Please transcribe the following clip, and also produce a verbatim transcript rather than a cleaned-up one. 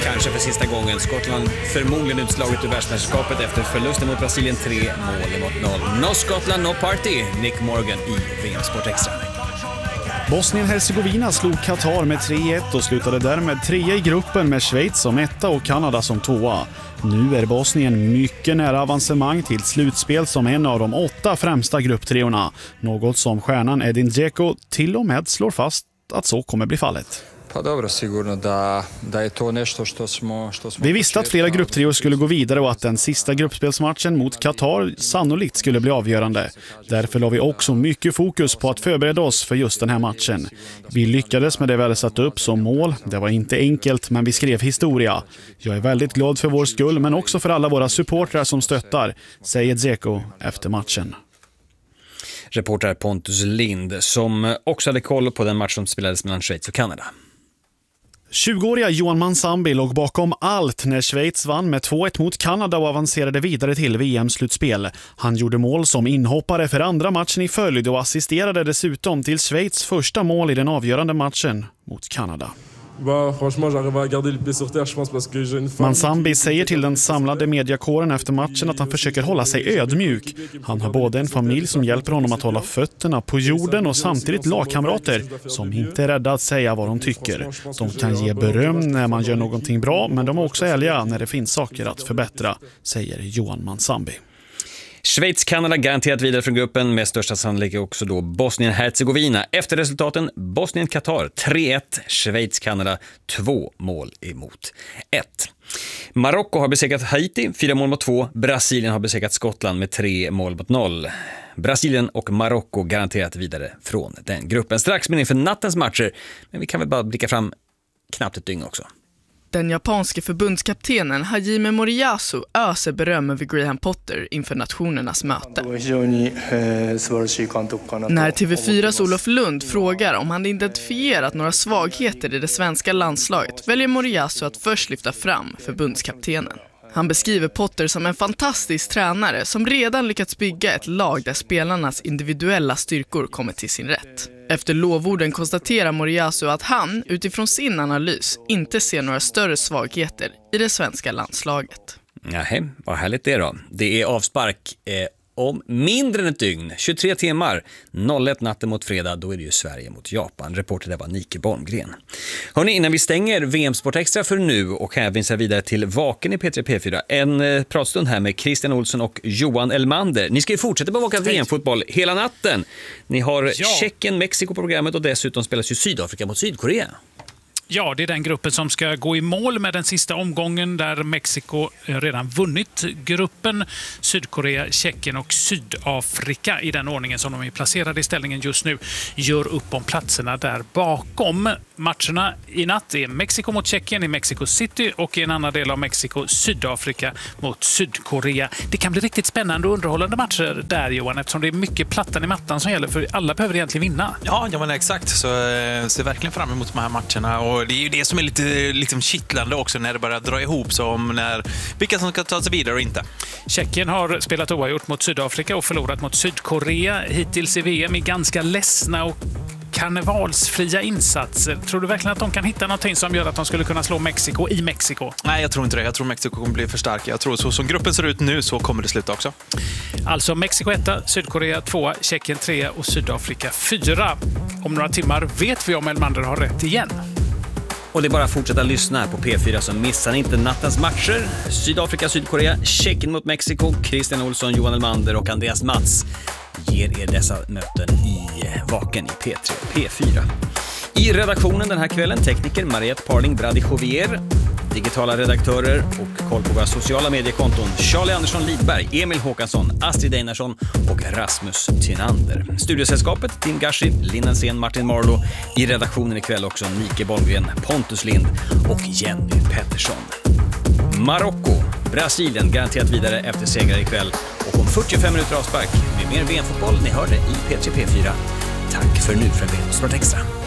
kanske för sista gången. Skottland förmodligen utslaget ur världsmästerskapet efter förlusten mot Brasilien tre mål mot noll. No Skottland, no party. Nick Morgan i V M Sport Extra. Bosnien-Hercegovina slog Qatar med tre ett och slutade därmed trea i gruppen med Schweiz som etta och Kanada som tvåa. Nu är Bosnien mycket nära avancemang till slutspel som en av de åtta främsta grupptreorna. Något som stjärnan Edin Dzeko till och med slår fast att så kommer bli fallet. Pa dobro, sigurno da, da je to nešto što smo, što smo... Vi visste att flera grupptrior skulle gå vidare och att den sista gruppspelsmatchen mot Qatar sannolikt skulle bli avgörande. Därför la vi också mycket fokus på att förbereda oss för just den här matchen. Vi lyckades med det vi hade satt upp som mål. Det var inte enkelt, men vi skrev historia. Jag är väldigt glad för vår skull, men också för alla våra supportrar som stöttar, säger Dzeko efter matchen. Reporter Pontus Lind som också hade koll på den match som spelades mellan Schweiz och Kanada. tjugoåriga Johan Mansambi låg bakom allt när Schweiz vann med två ett mot Kanada och avancerade vidare till V M-slutspel. Han gjorde mål som inhoppare för andra matchen i följd och assisterade dessutom till Schweiz första mål i den avgörande matchen mot Kanada. Mansambi säger till den samlade mediakåren efter matchen att han försöker hålla sig ödmjuk. Han har både en familj som hjälper honom att hålla fötterna på jorden och samtidigt lagkamrater som inte är rädda att säga vad de tycker. De kan ge beröm när man gör någonting bra, men de är också ärliga när det finns saker att förbättra, säger Johan Mansambi. Schweiz-Kanada garanterat vidare från gruppen, med största sannolikhet också då Bosnien-Hercegovina. Efter resultaten Bosnien-Qatar tre ett, Schweiz-Kanada två mål emot ett. Marocko har besegrat Haiti fyra mål mot två, Brasilien har besegrat Skottland med tre mål mot noll. Brasilien och Marocko garanterat vidare från den gruppen. Strax med inför nattens matcher, men vi kan väl bara blicka fram knappt ett dygn också. Den japanske förbundskaptenen Hajime Moriyasu öser beröm över Graham Potter inför nationernas möte. När T V fyras Olof Lund frågar om han identifierat några svagheter i det svenska landslaget väljer Moriyasu att först lyfta fram förbundskaptenen. Han beskriver Potter som en fantastisk tränare som redan lyckats bygga ett lag där spelarnas individuella styrkor kommer till sin rätt. Efter lovorden konstaterar Moriyasu att han, utifrån sin analys, inte ser några större svagheter i det svenska landslaget. Nej, vad härligt det då. Det är avspark eh, om mindre än ett dygn, tjugotre timmar, noll ett natten mot fredag, då är det ju Sverige mot Japan. Reporter där var Nike Borngren. Hörrni, innan vi stänger V M Sport Extra för nu och hänvisar vidare till Vaken i P tre P fyra, en eh, pratstund här med Christian Olsson och Johan Elmander. Ni ska ju fortsätta bevaka V M-fotboll hela natten. Ni har ja. Tjeckien, Mexiko på programmet och dessutom spelas ju Sydafrika mot Sydkorea. Ja, det är den gruppen som ska gå i mål med den sista omgången där Mexiko redan vunnit gruppen. Sydkorea, Tjeckien och Sydafrika i den ordningen som de är placerade i ställningen just nu gör upp om platserna där bakom. Matcherna i natt är Mexiko mot Tjeckien i Mexico City och i en annan del av Mexiko Sydafrika mot Sydkorea. Det kan bli riktigt spännande och underhållande matcher där, Johan, eftersom det är mycket plattan i mattan som gäller, för alla behöver egentligen vinna. Ja, ja men exakt. Så jag ser verkligen fram emot de här matcherna. Och det är ju det som är lite liksom kittlande också när det börjar dra ihop, som när vilka som ska ta sig vidare och inte. Tjeckien har spelat oavgjort mot Sydafrika och förlorat mot Sydkorea. Hittills i V M är ganska ledsna och karnevalsfria insatser. Tror du verkligen att de kan hitta någonting som gör att de skulle kunna slå Mexiko i Mexiko? Nej, jag tror inte det. Jag tror Mexiko kommer bli för starka. Jag tror så som gruppen ser ut nu så kommer det sluta också. Alltså Mexiko etta, Sydkorea tvåa, Tjeckien trea och Sydafrika fyra. Om några timmar vet vi om Elmander har rätt igen. Och det är bara att fortsätta lyssna här på P fyra, så missar ni inte nattens matcher. Sydafrika, Sydkorea, Tjeckien mot Mexiko. Christian Olsson, Johan Elmander och Andreas Mats ger er dessa möten i Vaken i P tre P fyra. I redaktionen den här kvällen tekniker Mariette Parling Brady Jovier, digitala redaktörer och koll på våra sociala mediekonton Charlie Andersson Lidberg, Emil Håkansson, Astrid Einarsson och Rasmus Tynander. Studiosällskapet Tim Gashi, Linnansen, Martin Marlow. I redaktionen ikväll också Nike Borngren, Pontus Lind och Jenny Pettersson. Marocko, Brasilien garanterat vidare efter segrar ikväll och om fyrtiofem minuter avspark med mer V M-fotboll. Ni hörde i P tre P fyra. Tack för nu från V M Sport Extra.